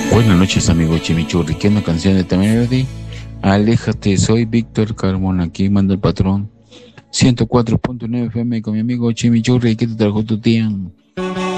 Buenas noches, amigo Chimichurri. ¿Qué es una canción de Temerity? Aléjate, soy Víctor Carmona. Aquí manda el patrón. 104.9 FM con mi amigo Chimichurri. ¿Qué te trajo tu tía?